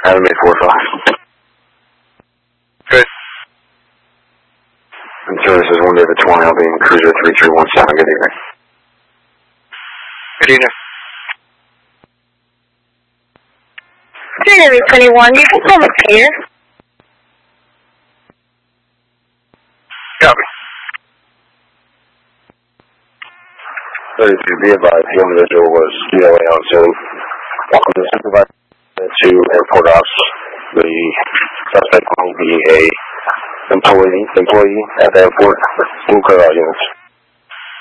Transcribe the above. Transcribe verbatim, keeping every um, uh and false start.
Adam eight four five. Good. And service is one David twenty, I'll be in cruiser three three one seven, good evening. Good evening. David twenty-one, you can come up here. Copy. thirty-two, be advised, the individual was D L A on scene. Welcome to the supervisor to airport ops. The suspect will be a employee employee at the airport. Blue car units.